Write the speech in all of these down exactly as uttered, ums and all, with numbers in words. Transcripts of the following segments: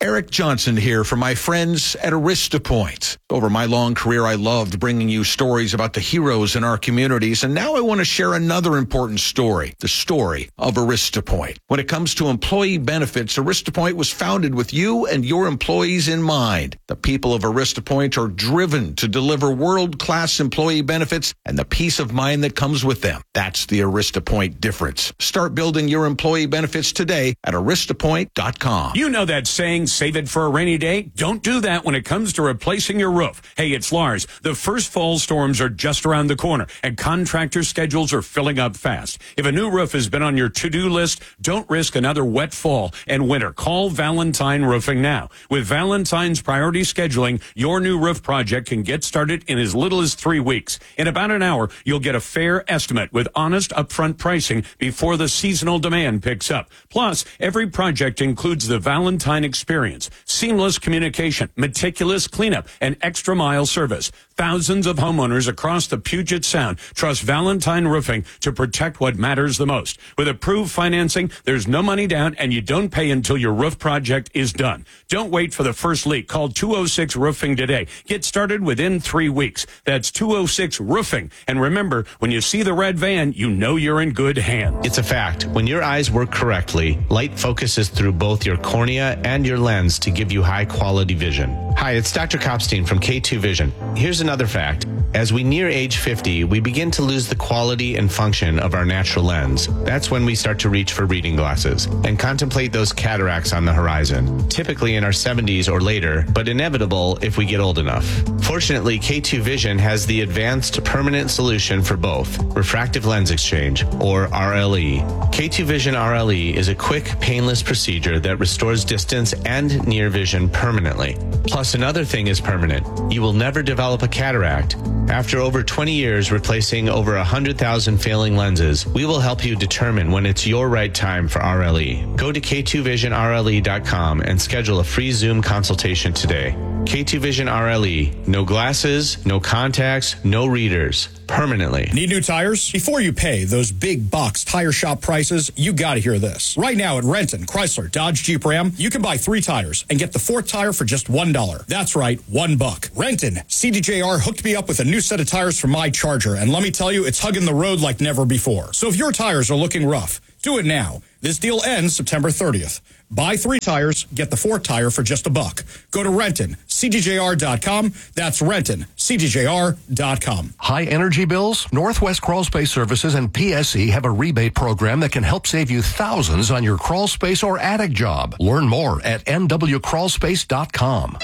Eric Johnson here for my friends at AristaPoint. Over my long career, I loved bringing you stories about the heroes in our communities, and now I want to share another important story, the story of AristaPoint. When it comes to employee benefits, AristaPoint was founded with you and your employees in mind. The people of AristaPoint are driven to deliver world-class employee benefits and the peace of mind that comes with them. That's the AristaPoint difference. Start building your employee benefits today at arista point dot com. You know that saying, save it for a rainy day? Don't do that when it comes to replacing your roof. Hey, it's Lars. The first fall storms are just around the corner, and contractor schedules are filling up fast. If a new roof has been on your to-do list, don't risk another wet fall and winter. Call Valentine Roofing now. With Valentine's priority scheduling, your new roof project can get started in as little as three weeks. In about an hour, you'll get a fair estimate with honest upfront pricing before the seasonal demand picks up. Plus, every project includes the Valentine experience, seamless communication, meticulous cleanup, and extra mile service. Thousands of homeowners across the Puget Sound trust Valentine Roofing to protect what matters the most. With approved financing, there's no money down, and you don't pay until your roof project is done. Don't wait for the first leak. Call two oh six roofing today. Get started within three weeks. That's two oh six roofing. And remember, when you see the red van, you know you're in good hands. It's a fact. When your eyes work correctly, light focuses through both your cornea and your lens to give you high-quality vision. Hi, it's Doctor Kopstein from K two Vision. Here's another fact. As we near age fifty, we begin to lose the quality and function of our natural lens. That's when we start to reach for reading glasses and contemplate those cataracts on the horizon, typically in our seventies or later, but inevitable if we get old enough. Fortunately, K two Vision has the advanced permanent solution for both, refractive lens exchange, or R L E. K two Vision R L E is a quick, painless procedure that restores distance and near vision permanently. Plus, another thing is permanent. You will never develop a cataract. After over twenty years replacing over one hundred thousand failing lenses, we will help you determine when it's your right time for R L E. Go to K two vision R L E dot com and schedule a free Zoom consultation today. K two Vision R L E. No glasses, no contacts, no readers. Permanently. Need new tires? Before you pay those big box tire shop prices, you gotta hear this. Right now at Renton, Chrysler, Dodge, Jeep, Ram, you can buy three tires and get the fourth tire for just one dollar. That's right, one buck. Renton, C D J R hooked me up with a new set of tires for my Charger, and let me tell you, it's hugging the road like never before. So if your tires are looking rough, do it now. This deal ends September thirtieth. Buy three tires, get the fourth tire for just a buck. Go to Renton, C D J R dot com. That's Renton, C D J R dot com. High energy bills? Northwest Crawl Space Services and P S E have a rebate program that can help save you thousands on your crawl space or attic job. Learn more at N W crawl space dot com.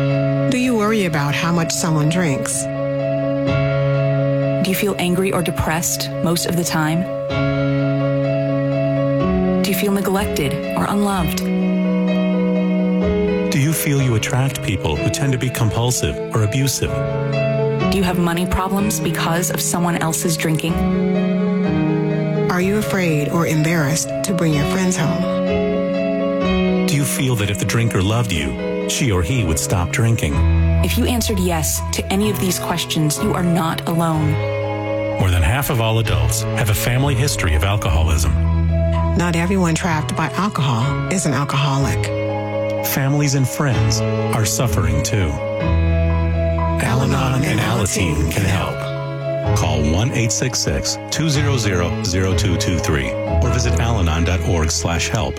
Do you worry about how much someone drinks? Do you feel angry or depressed most of the time? Do you feel neglected or unloved? Do you feel you attract people who tend to be compulsive or abusive? Do you have money problems because of someone else's drinking? Are you afraid or embarrassed to bring your friends home? Do you feel that if the drinker loved you, she or he would stop drinking? If you answered yes to any of these questions, you are not alone. More than half of all adults have a family history of alcoholism. Not everyone trapped by alcohol is an alcoholic. Families and friends are suffering too. Al-Anon and Alateen can help. Call one eight six six, two zero zero, zero two two three or visit alanon dot org slash help.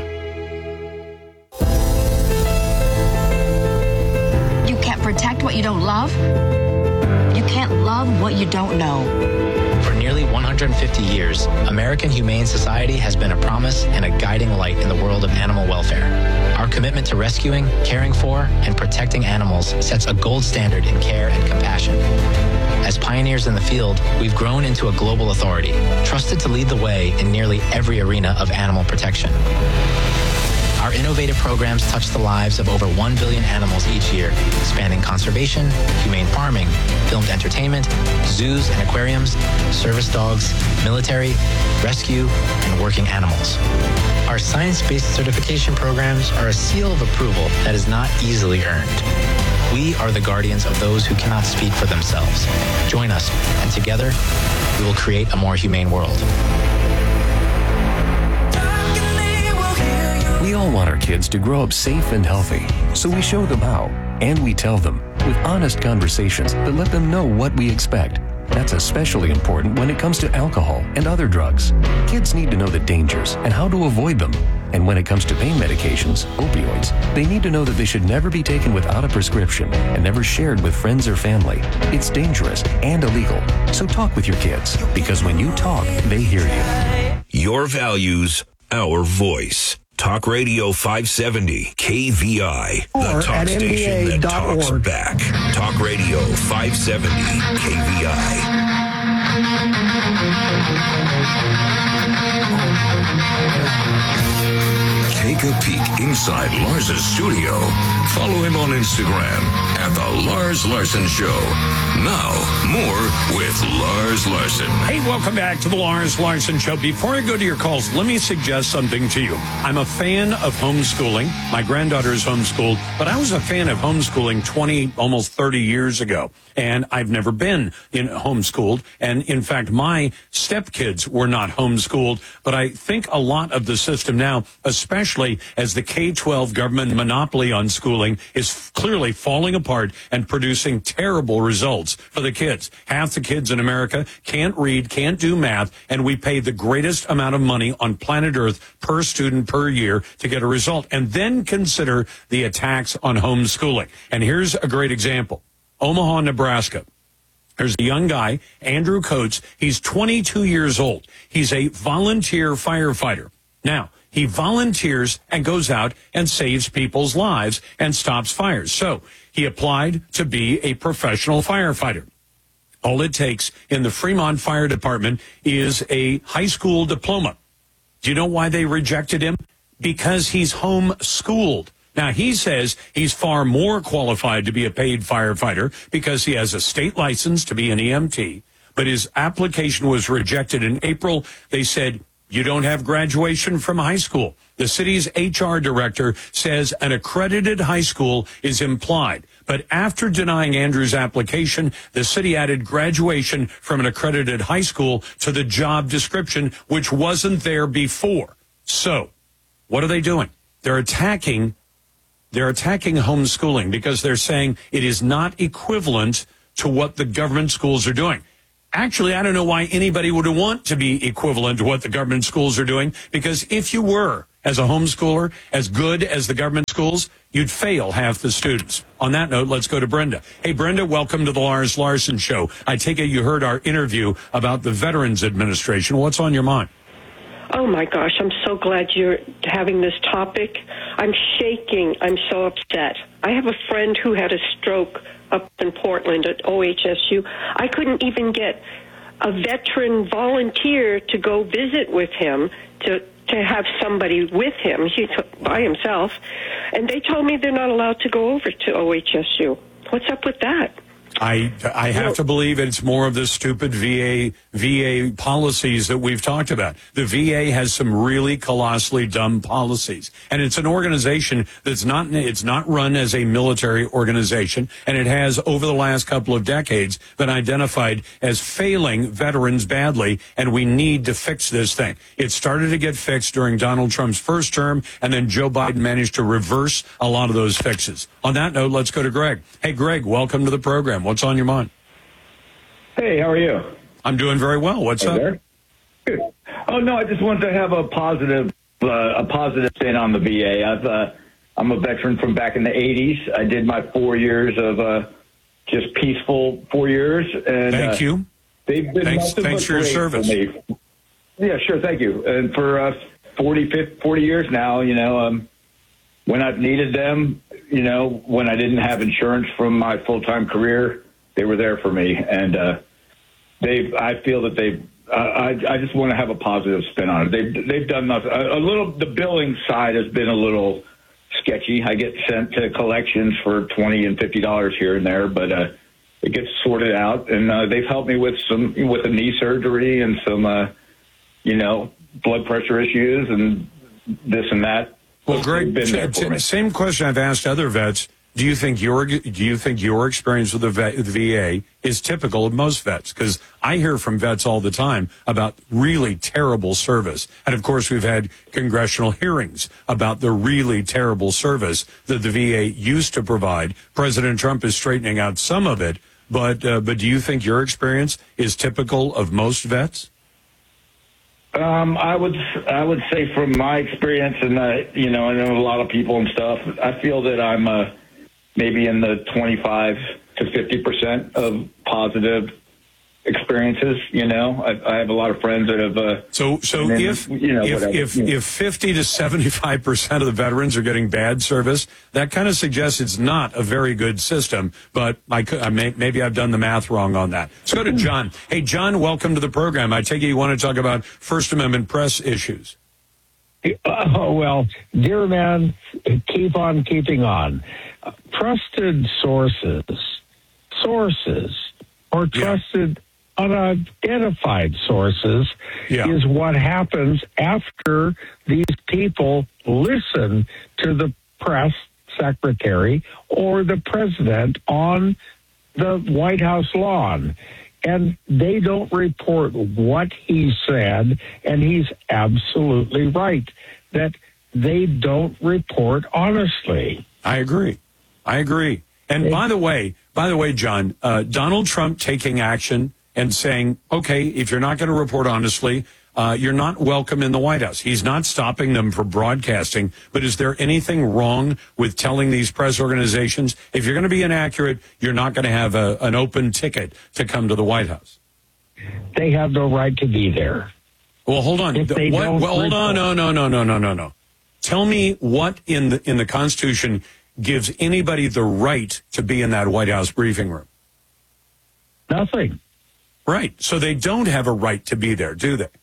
You can't protect what you don't love. You can't love what you don't know. For nearly one hundred fifty years, American Humane Society has been a promise and a guiding light in the world of animal welfare. Our commitment to rescuing, caring for, and protecting animals sets a gold standard in care and compassion. As pioneers in the field, we've grown into a global authority, trusted to lead the way in nearly every arena of animal protection. Our innovative programs touch the lives of over one billion animals each year, spanning conservation, humane farming, filmed entertainment, zoos and aquariums, service dogs, military, rescue, and working animals. Our science-based certification programs are a seal of approval that is not easily earned. We are the guardians of those who cannot speak for themselves. Join us, and together, we will create a more humane world. We all want our kids to grow up safe and healthy, so we show them how, and we tell them with honest conversations that let them know what we expect. That's especially important when it comes to alcohol and other drugs. Kids need to know the dangers and how to avoid them. And when it comes to pain medications, opioids, they need to know that they should never be taken without a prescription and never shared with friends or family. It's dangerous and illegal. So talk with your kids, because when you talk, they hear you. Your values, our voice. Talk Radio five seventy K V I, the talk station that talks back. Talk Radio five seventy K V I. Take a peek inside Lars's studio. Follow him on Instagram at The Lars Larson Show. Now, more with Lars Larson. Hey, welcome back to The Lars Larson Show. Before I go to your calls, let me suggest something to you. I'm a fan of homeschooling. My granddaughter is homeschooled, but I was a fan of homeschooling twenty, almost thirty years ago. And I've never been in homeschooled. And in fact, my stepkids were not homeschooled. But I think a lot of the system now, especially as the K twelve government monopoly on schooling is clearly falling apart and producing terrible results for the kids. Half the kids in America can't read, can't do math, and we pay the greatest amount of money on planet Earth per student per year to get a result. And then consider the attacks on homeschooling. And here's a great example. Omaha, Nebraska. There's a young guy, Andrew Coates. He's twenty-two years old. He's a volunteer firefighter. Now, he volunteers and goes out and saves people's lives and stops fires. So he applied to be a professional firefighter. All it takes in the Fremont Fire Department is a high school diploma. Do you know why they rejected him? Because he's homeschooled. Now, he says he's far more qualified to be a paid firefighter because he has a state license to be an E M T. But his application was rejected in April. They said, you don't have graduation from high school. The city's H R director says an accredited high school is implied. But after denying Andrew's application, the city added graduation from an accredited high school to the job description, which wasn't there before. So, what are they doing? They're attacking, they're attacking homeschooling because they're saying it is not equivalent to what the government schools are doing. Actually, I don't know why anybody would want to be equivalent to what the government schools are doing, because if you were, as a homeschooler, as good as the government schools, you'd fail half the students. On that note, let's go to Brenda. Hey, Brenda, welcome to the Lars Larson Show. I take it you heard our interview about the Veterans Administration. What's on your mind? Oh, my gosh, I'm so glad you're having this topic. I'm shaking. I'm so upset. I have a friend who had a stroke up in Portland at O H S U. I couldn't even get a veteran volunteer to go visit with him, to to have somebody with him. He's by himself. And they told me they're not allowed to go over to O H S U. What's up with that? I I have to believe it's more of the stupid V A V A policies that we've talked about. The V A has some really colossally dumb policies, and it's an organization that's not it's not run as a military organization, and it has over the last couple of decades been identified as failing veterans badly, and we need to fix this thing. It started to get fixed during Donald Trump's first term, and then Joe Biden managed to reverse a lot of those fixes. On that note, let's go to Greg. Hey, Greg, welcome to the program. What's on your mind? Hey, how are you? I'm doing very well. What's hey up? There. Good. Oh no, I just wanted to have a positive, uh, a positive spin on the V A. I've, uh, I'm a veteran from back in the eighties. I did my four years of uh, just peaceful four years, and thank uh, you. They've been thanks, nothing thanks but for your great service. For me. Yeah, sure. Thank you. And for uh, forty, fifty, forty years now, you know, um, when I've needed them, you know, when I didn't have insurance from my full-time career, they were there for me, and uh, they've. I feel that they've. Uh, I, I just want to have a positive spin on it. They've they've done nothing. A, a little. The billing side has been a little sketchy. I get sent to collections for twenty and fifty dollars here and there, but uh, it gets sorted out, and uh, they've helped me with some with a knee surgery and some, uh, you know, blood pressure issues and this and that. Well, Greg, same question I've asked other vets. do you think your do you think your experience with the, vet, the V A is typical of most vets? Because I hear from vets all the time about really terrible service, and of course we've had congressional hearings about the really terrible service that the V A used to provide. President Trump is straightening out some of it, but uh, but do you think your experience is typical of most vets? Um, I would I would say from my experience, and uh, you know, I know a lot of people and stuff. I feel that I'm uh, maybe in the twenty-five to fifty percent of positive experiences. You know, I, I have a lot of friends that have. Uh, so so then, if you know, if whatever, if, you know. if fifty to seventy-five percent of the veterans are getting bad service, that kind of suggests it's not a very good system. But I could, I may, maybe I've done the math wrong on that. Let's go to John. Hey, John, welcome to the program. I take it you want to talk about First Amendment press issues. Oh, well, dear man, keep on keeping on. Uh, trusted sources, sources, or trusted unidentified sources Yeah. is what happens after these people listen to the press secretary or the president on the White House lawn. And they don't report what he said, and he's absolutely right that they don't report honestly. I agree. I agree. And by the way, by the way, John, uh, Donald Trump taking action and saying, okay, if you're not going to report honestly, uh, you're not welcome in the White House. He's not stopping them from broadcasting. But is there anything wrong with telling these press organizations, if you're going to be inaccurate, you're not going to have a, an open ticket to come to the White House? They have no right to be there. Well, hold on. If they What, don't well, hold report- on. No, no, no, no, no, no, no. Tell me what in the in the Constitution gives anybody the right to be in that White House briefing room? Nothing. Right. So they don't have a right to be there, do they?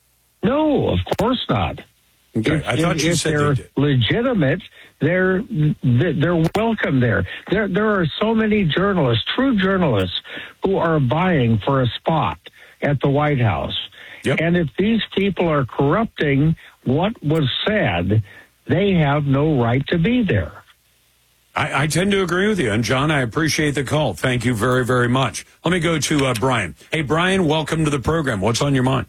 No, of course not. Okay. If, I thought if, you if said they're they did. legitimate, they're they're welcome there. There there are so many journalists, true journalists, who are vying for a spot at the White House. Yep. And if these people are corrupting what was said, they have no right to be there. I, I tend to agree with you. And, John, I appreciate the call. Thank you very, very much. Let me go to uh, Brian. Hey, Brian, welcome to the program. What's on your mind?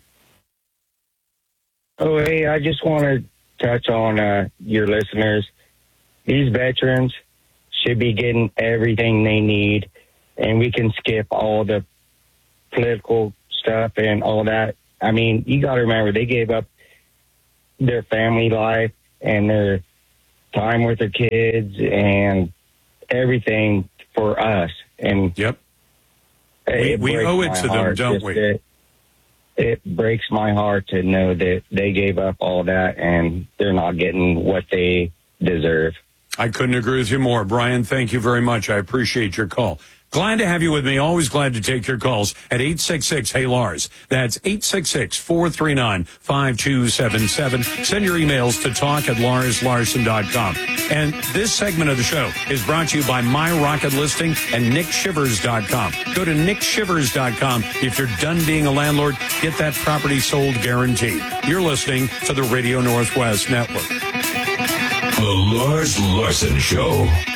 Oh, hey, I just want to touch on uh, your listeners. These veterans should be getting everything they need, and we can skip all the political stuff and all that. I mean, you got to remember, they gave up their family life and their time with their kids and everything for us. And yep, we, we owe it to them, don't we? It, it breaks my heart to know that they gave up all that and they're not getting what they deserve. I couldn't agree with you more. Brian, thank you very much. I appreciate your call. Glad to have you with me. Always glad to take your calls at eight six six, hey Lars. That's eight six six, four three nine, five two seven seven. Send your emails to talk at lars larson dot com. And this segment of the show is brought to you by My Rocket Listing and nick shivers dot com. Go to nick shivers dot com. If you're done being a landlord, get that property sold guaranteed. You're listening to the Radio Northwest Network. The Lars Larson Show.